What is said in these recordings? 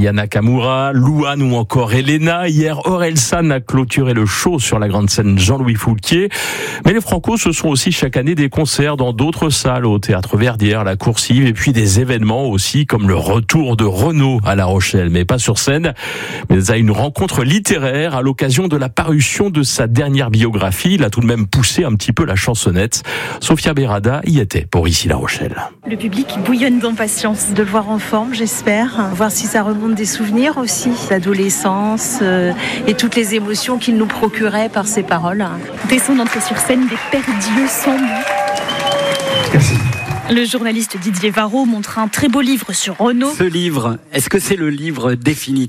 Nakamura, Louane ou encore Elena. Hier, Orelsan a clôturé le show sur la grande scène Jean-Louis Foulquier. Mais les Franco, ce sont aussi chaque année des concerts dans d'autres salles, au Théâtre Verdière, la Coursive, et puis des événements aussi comme le retour de Renaud à La Rochelle, mais pas sur scène, mais à une rencontre littéraire à l'occasion de la parution de sa dernière biographie. Il a tout de même poussé un petit peu la chansonnette. Sophia Berada y était pour Ici La Rochelle. Le public bouillonne d'impatience de le voir en forme, j'espère. Voir si ça remonte des souvenirs aussi, l'adolescence et toutes les émotions qu'il nous procurait par ses paroles. Dès son entrée sur scène, des perdus sans mots. Merci. Le journaliste Didier Varro montre un très beau livre sur Renaud. Ce livre, est-ce que c'est le livre définitif ?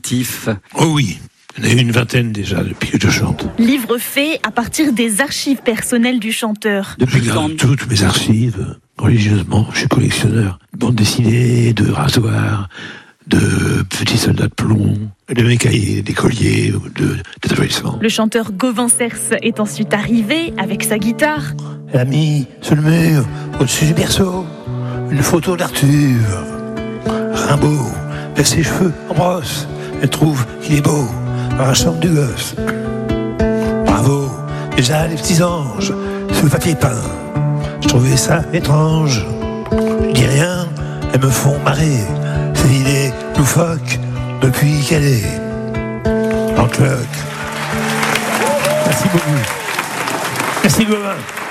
Oh oui, il y en a une vingtaine déjà depuis que je chante. Livre fait à partir des archives personnelles du chanteur. Je garde toutes mes archives religieusement. Je suis collectionneur de bandes dessinées, de rasoirs, de petits soldats de plomb, de mes cahiers, des colliers, d'adolescents. Le chanteur Gauvin Cers est ensuite arrivé avec sa guitare. Elle a mis sur le mur, au-dessus du berceau, une photo d'Arthur. Rimbaud laisse ses cheveux en brosse. Elle trouve qu'il est beau dans la chambre du gosse. Bravo, déjà les petits anges sur le papier peint. Je trouvais ça étrange. Je dis rien, elles me font marrer. Ces idées loufoques depuis qu'elle est en cloque. Merci beaucoup. Merci Gauvin.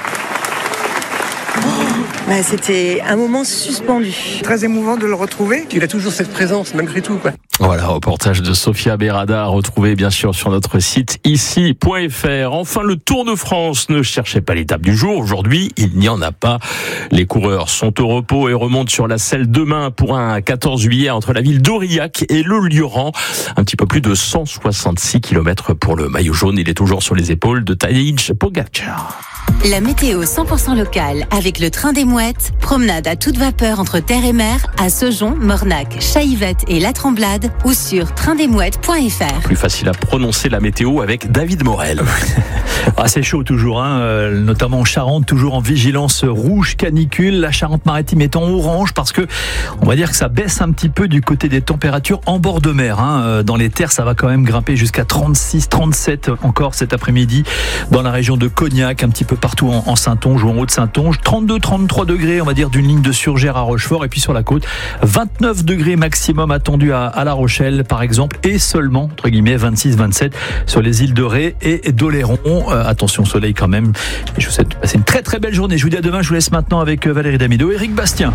C'était un moment suspendu. Très émouvant de le retrouver. Il a toujours cette présence malgré tout, quoi. Voilà, reportage de Sophia Berada à retrouver bien sûr sur notre site ici.fr. Enfin, le Tour de France, ne cherchez pas l'étape du jour. Aujourd'hui, il n'y en a pas. Les coureurs sont au repos et remontent sur la selle demain pour un 14 juillet entre la ville d'Aurillac et le Lioran. Un petit peu plus de 166 km pour le maillot jaune. Il est toujours sur les épaules de Tadej Pogačar. La météo 100% locale avec le train des mouettes. Promenade à toute vapeur entre terre et mer à Saujon, Mornac, Chaillevette et La Tremblade ou sur traindesmouettes.fr. Plus facile à prononcer la météo avec David Morel. C'est chaud toujours, notamment en Charente, toujours en vigilance rouge canicule. La Charente-Maritime est en orange parce que on va dire que ça baisse un petit peu du côté des températures en bord de mer. Dans les terres, ça va quand même grimper jusqu'à 36, 37 encore cet après-midi dans la région de Cognac, un petit peu partout en Saintonge ou en Haute-Saintonge. 32, 33 degrés, on va dire, d'une ligne de Surgères à Rochefort. Et puis sur la côte, 29 degrés maximum attendus à La Rochelle, par exemple, et seulement, entre guillemets, 26, 27 sur les îles de Ré et d'Oléron. Attention au soleil quand même. Et je vous souhaite de passer une très très belle journée. Je vous dis à demain. Je vous laisse maintenant avec Valérie Damido et Eric Bastien.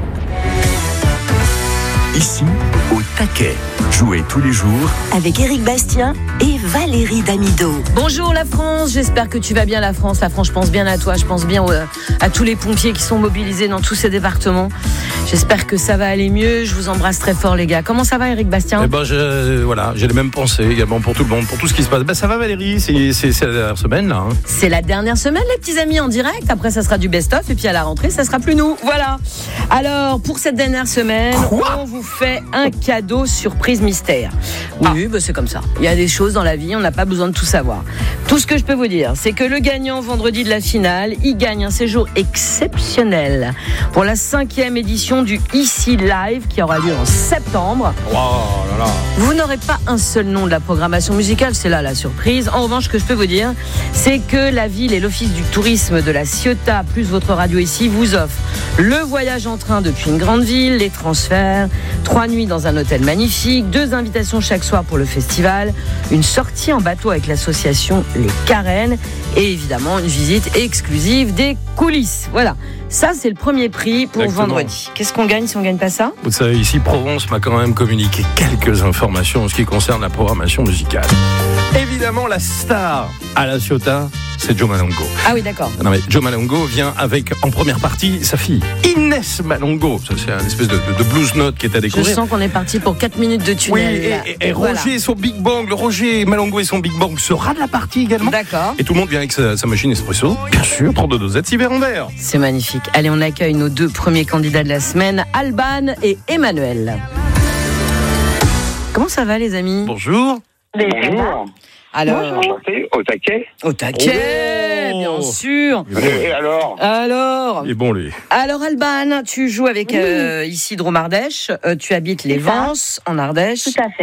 Ici, au taquet. Jouez tous les jours Avec Eric Bastien et Valérie Damido. Bonjour la France, j'espère que tu vas bien la France. La France, je pense bien à toi, je pense bien à tous les pompiers qui sont mobilisés dans tous ces départements. J'espère que ça va aller mieux, je vous embrasse très fort les gars. Comment ça va Eric Bastien ? J'ai les mêmes pensées également pour tout le monde, pour tout ce qui se passe. Ça va Valérie, c'est la dernière semaine là. C'est la dernière semaine les petits amis en direct, après ça sera du best-of et puis à la rentrée ça sera plus nous, voilà. Alors pour cette dernière semaine, on vous fait un cadeau surprise mystère. Oui, c'est comme ça. Il y a des choses dans la vie, on n'a pas besoin de tout savoir. Tout ce que je peux vous dire, c'est que le gagnant vendredi de la finale, il gagne un séjour exceptionnel pour la 5e édition du Ici Live qui aura lieu en septembre. Vous n'aurez pas un seul nom de la programmation musicale, c'est là la surprise. En revanche, ce que je peux vous dire, c'est que la ville et l'office du tourisme de la Ciotat plus votre radio ici vous offrent le voyage en train depuis une grande ville, les transferts, 3 nuits dans un hôtel magnifique, 2 invitations chaque soir pour le festival, une sortie en bateau avec l'association Les Carènes et évidemment une visite exclusive des coulisses. Voilà, ça c'est le premier prix pour vendredi. Qu'est-ce qu'on gagne si on gagne pas ça ? Vous savez, ici Provence m'a quand même communiqué quelques informations en ce qui concerne la programmation musicale. Évidemment, la star à la Ciotat, c'est Joe Malongo. Ah oui, d'accord. Non mais Joe Malongo vient avec, en première partie, sa fille, Inès Malongo. Ça, c'est une espèce de blues note qui est à découvrir. Je sens qu'on est parti pour 4 minutes de tunnel. Oui, et Roger voilà. Et son Big Bang, le Roger Malongo et son Big Bang sera de la partie également. D'accord. Et tout le monde vient avec sa machine espresso. Bien sûr, 32 dosettes, 6 verres en verre. C'est magnifique. Allez, on accueille nos 2 premiers candidats de la semaine, Alban et Emmanuel. Comment ça va les amis ? Bonjour. Bonjour. Alors, au taquet. Au taquet, bien sûr. Et alors Il est bon, lui. Alors, Alban, tu joues avec ici Drôme Ardèche. Tu habites les Vences, en Ardèche. Tout à fait.